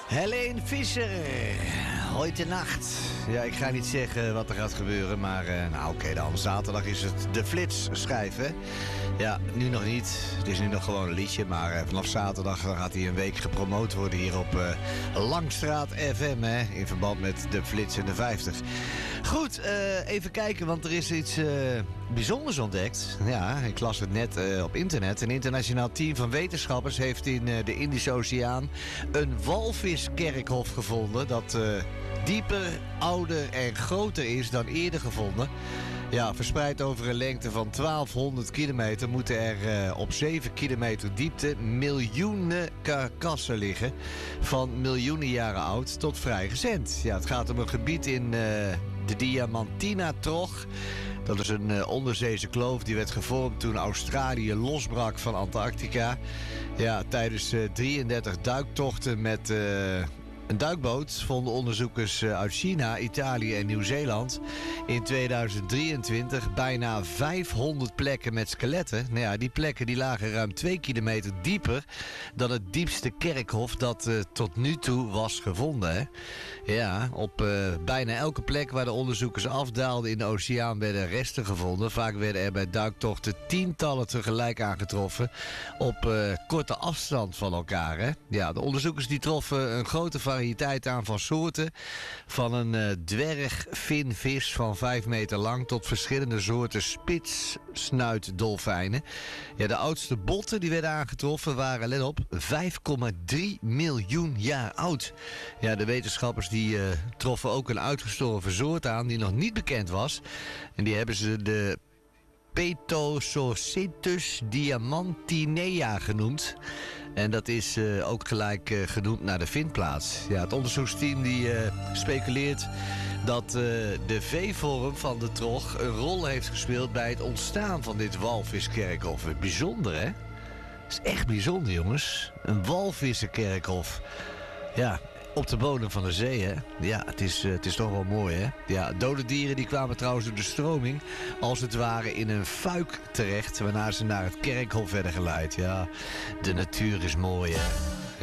Helene Visser, heute nacht. Ja, ik ga niet zeggen wat er gaat gebeuren, maar oké, dan zaterdag is het de Flits schrijven. Ja, nu nog niet. Het is nu nog gewoon een liedje, maar vanaf zaterdag gaat hij een week gepromoot worden hier op Langstraat FM, hè, in verband met de Flits en de 50. Goed, even kijken, want er is iets bijzonders ontdekt. Ja, ik las het net op internet. Een internationaal team van wetenschappers heeft in de Indische Oceaan een walviskerkhof gevonden dat dieper, ouder en groter is dan eerder gevonden. Ja, verspreid over een lengte van 1200 kilometer moeten er op 7 kilometer diepte miljoenen karkassen liggen. Van miljoenen jaren oud tot vrijgezend. Ja, het gaat om een gebied in de Diamantina-trog. Dat is een onderzeese kloof die werd gevormd toen Australië losbrak van Antarctica. Ja, tijdens 33 duiktochten met een duikboot vonden onderzoekers uit China, Italië en Nieuw-Zeeland in 2023 bijna 500 plekken met skeletten. Nou ja, die plekken die lagen ruim 2 kilometer dieper dan het diepste kerkhof dat tot nu toe was gevonden. Hè? Ja, op bijna elke plek waar de onderzoekers afdaalden in de oceaan werden resten gevonden. Vaak werden er bij duiktochten tientallen tegelijk aangetroffen op korte afstand van elkaar. Hè? Ja, de onderzoekers die troffen een grote variëteit aan van soorten. Van een dwergvinvis van 5 meter lang tot verschillende soorten spitssnuitdolfijnen. Ja, de oudste botten die werden aangetroffen waren, let op, 5,3 miljoen jaar oud. Ja, de wetenschappers die troffen ook een uitgestorven soort aan die nog niet bekend was. En die hebben ze de Petosocetus diamantinea genoemd. En dat is ook gelijk genoemd naar de vindplaats. Ja, het onderzoeksteam die speculeert dat de V-vorm van de trog een rol heeft gespeeld bij het ontstaan van dit walviskerkhof. Bijzonder, hè? Dat is echt bijzonder, jongens. Een walvissenkerkhof. Ja, op de bodem van de zee, hè? Ja, het is toch wel mooi, hè? Ja, dode dieren die kwamen trouwens door de stroming als het ware in een fuik terecht, waarna ze naar het kerkhof werden geleid. Ja, de natuur is mooi, hè?